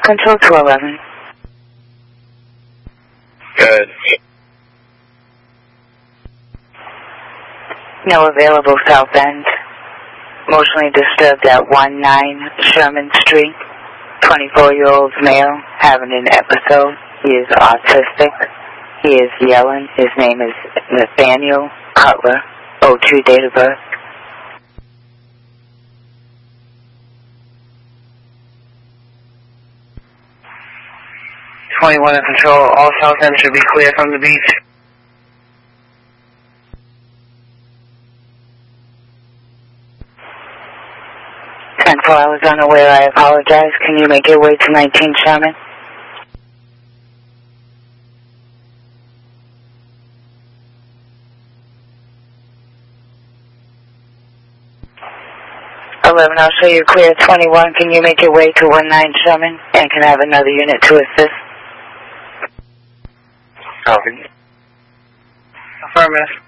Control 211. Good. No available South End. Emotionally disturbed at 19 Sherman Street. 24-year-old male having an episode. He is autistic. He is yelling. His name is Nathaniel Cutler. 02 date of birth. 21 in control. All South End should be clear from the beach. 10-4, I was unaware. I apologize. Can you make your way to 19 Sherman? I'll show you clear 21. Can you make your way to 19 Sherman? And can I have another unit to assist? Copy. Affirmative.